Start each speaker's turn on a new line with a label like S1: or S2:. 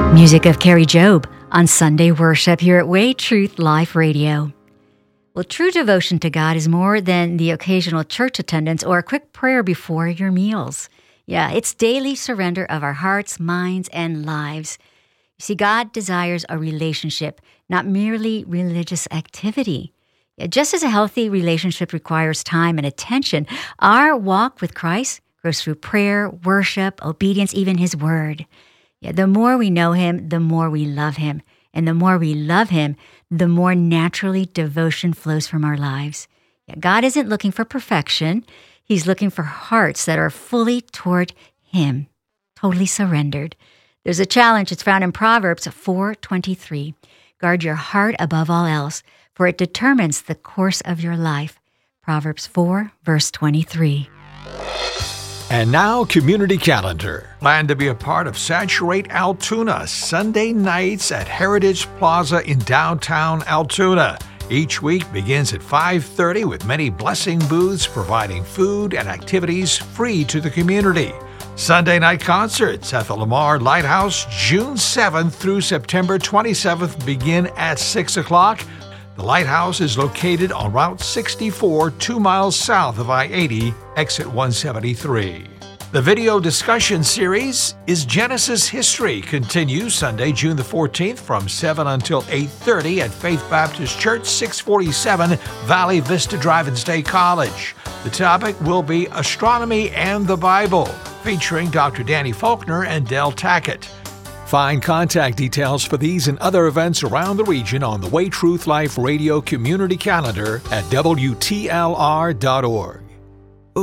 S1: Music of Carrie Job on Sunday worship here at Way Truth Life Radio. Well, true devotion to God is more than the occasional church attendance or a quick prayer before your meals. Yeah, it's daily surrender of our hearts, minds, and lives. You see, God desires a relationship, not merely religious activity. Yeah, just as a healthy relationship requires time and attention, our walk with Christ grows through prayer, worship, obedience, even His Word. Yeah, the more we know Him, the more we love Him. And the more we love Him, the more naturally devotion flows from our lives. Yeah, God isn't looking for perfection. He's looking for hearts that are fully toward Him, totally surrendered. There's a challenge. It's found in Proverbs 4:23. Guard your heart above all else, for it determines the course of your life. Proverbs 4, verse 23.
S2: And now, Community Calendar. Plan to be a part of Saturate Altoona, Sunday nights at Heritage Plaza in downtown Altoona. Each week begins at 5:30 with many blessing booths providing food and activities free to the community. Sunday night concerts at the Lamar Lighthouse, June 7th through September 27th begin at 6 o'clock. The Lighthouse is located on Route 64, 2 miles south of I-80, exit 173. The video discussion series is Genesis History. Continues Sunday, June the 14th from 7 until 8:30 at Faith Baptist Church, 647 Valley Vista Drive in State College. The topic will be Astronomy and the Bible, featuring Dr. Danny Faulkner and Del Tackett. Find contact details for these and other events around the region on the Way Truth Life Radio Community Calendar at WTLR.org.